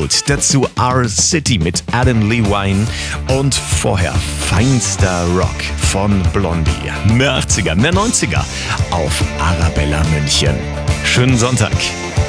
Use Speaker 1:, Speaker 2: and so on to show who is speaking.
Speaker 1: Road, dazu Our City mit Adam Levine und vorher feinster Rock von Blondie. Mehr 80er, mehr 90er auf Arabella München. Schönen Sonntag.